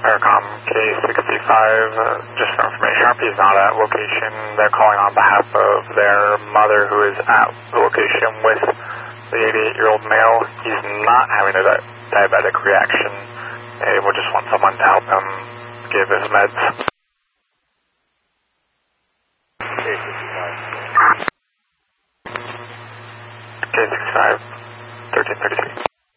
Aircom K65, just for information, RP is not at location. They're calling on behalf of their mother who is at the location with the 88-year-old male. He's not having a diabetic reaction. They will just want someone to help him give his meds. K65, 1333.